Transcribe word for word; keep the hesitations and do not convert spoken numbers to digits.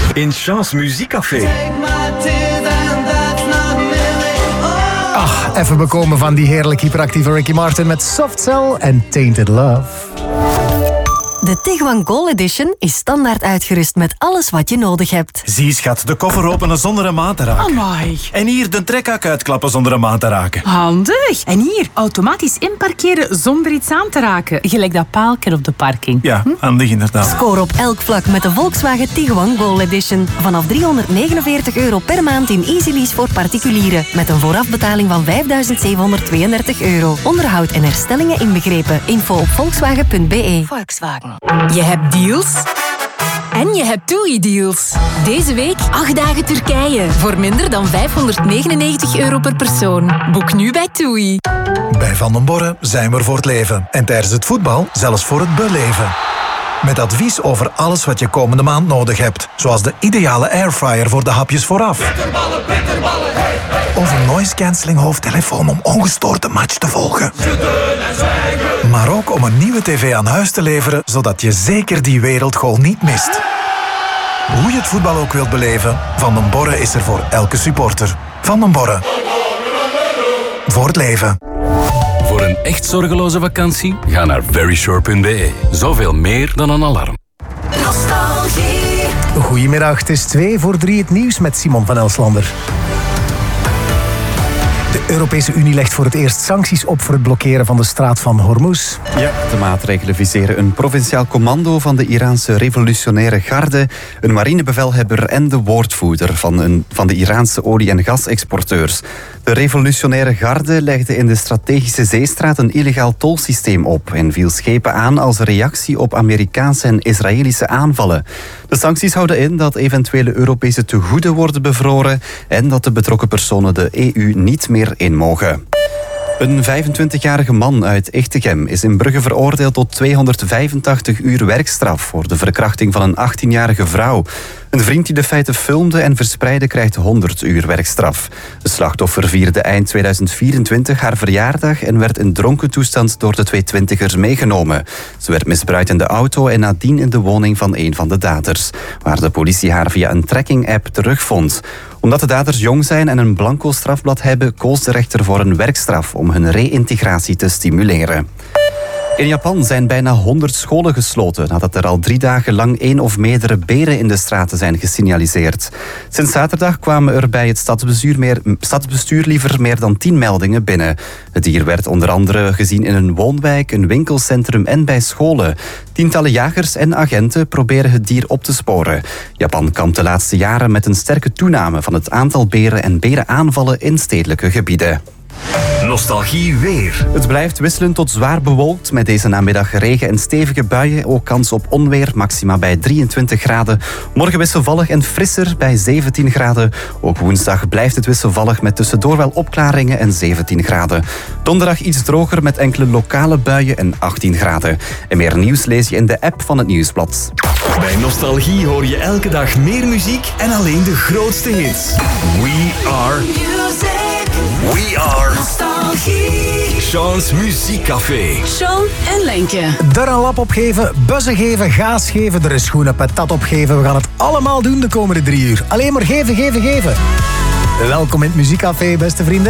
In Chance Muziekcafé. Ach, even bekomen van die heerlijk hyperactieve Ricky Martin met Soft Cell en Tainted Love. De Tiguan Gold Edition is standaard uitgerust met alles wat je nodig hebt. Zie schat, de koffer openen zonder een maat te raken. Amai. En hier de trekhak uitklappen zonder een maat te raken. Handig. En hier, automatisch inparkeren zonder iets aan te raken. Gelijk dat paaltje op de parking. Ja, hm? handig inderdaad. Score op elk vlak met de Volkswagen Tiguan Gold Edition. Vanaf driehonderdnegenenveertig euro per maand in Easy Lease voor particulieren. Met een voorafbetaling van vijfduizend zevenhonderdtweeëndertig euro. Onderhoud en herstellingen inbegrepen. Info op volkswagen punt b e. Volkswagen. Je hebt deals en je hebt TUI-deals. Deze week acht dagen Turkije voor minder dan vijfhonderdnegenennegentig euro per persoon. Boek nu bij TUI. Bij Van den Borre zijn we er voor het leven. En tijdens het voetbal zelfs voor het beleven. Met advies over alles wat je komende maand nodig hebt. Zoals de ideale airfryer voor de hapjes vooraf. Bitterballen, bitterballen, hey, hey. Of een noise cancelling hoofdtelefoon om ongestoord de match te volgen. Maar ook om een nieuwe tv aan huis te leveren, zodat je zeker die wereldgoal niet mist. Hoe je het voetbal ook wilt beleven, Van den Borre is er voor elke supporter. Van den Borre. Voor het leven. Voor een echt zorgeloze vakantie, ga naar veryshore punt b e. Zoveel meer dan een alarm. Nostalgie. Goedemiddag, het is twee voor drie het nieuws met Simon van Elslander. De Europese Unie legt voor het eerst sancties op voor het blokkeren van de straat van Hormuz. Ja, de maatregelen viseren een provinciaal commando van de Iraanse revolutionaire garde, een marinebevelhebber en de woordvoerder van, een, van de Iraanse olie- en gasexporteurs. De revolutionaire garde legde in de strategische zeestraat een illegaal tolsysteem op en viel schepen aan als reactie op Amerikaanse en Israëlische aanvallen. De sancties houden in dat eventuele Europese tegoeden worden bevroren en dat de betrokken personen de E U niet meer in mogen. Een vijfentwintigjarige man uit Echtegem is in Brugge veroordeeld tot tweehonderdvijfentachtig uur werkstraf voor de verkrachting van een achttienjarige vrouw. Een vriend die de feiten filmde en verspreidde krijgt honderd uur werkstraf. De slachtoffer vierde eind tweeduizend vierentwintig haar verjaardag en werd in dronken toestand door de twee twintigers meegenomen. Ze werd misbruikt in de auto en nadien in de woning van een van de daders, waar de politie haar via een tracking-app terugvond. Omdat de daders jong zijn en een blanco strafblad hebben, koos de rechter voor een werkstraf om hun reïntegratie te stimuleren. In Japan zijn bijna honderd scholen gesloten nadat er al drie dagen lang één of meerdere beren in de straten zijn gesignaliseerd. Sinds zaterdag kwamen er bij het stadsbestuur, meer, stadsbestuur liever meer dan tien meldingen binnen. Het dier werd onder andere gezien in een woonwijk, een winkelcentrum en bij scholen. Tientallen jagers en agenten proberen het dier op te sporen. Japan kampt de laatste jaren met een sterke toename van het aantal beren en berenaanvallen in stedelijke gebieden. Nostalgie weer. Het blijft wisselend tot zwaar bewolkt met deze namiddag regen en stevige buien. Ook kans op onweer, maxima bij drieëntwintig graden. Morgen wisselvallig en frisser bij zeventien graden. Ook woensdag blijft het wisselvallig met tussendoor wel opklaringen en zeventien graden. Donderdag iets droger met enkele lokale buien en achttien graden. En meer nieuws lees je in de app van het Nieuwsblad. Bij Nostalgie hoor je elke dag meer muziek en alleen de grootste hits. We are... We are... Nostalgie. Chance Muziekcafé. Sean en Lenke. Er een lap opgeven, buzzen geven, gaas geven, er een schoenen patat opgeven. We gaan het allemaal doen de komende drie uur. Alleen maar geven, geven, geven. Welkom in het Muziekcafé, beste vrienden.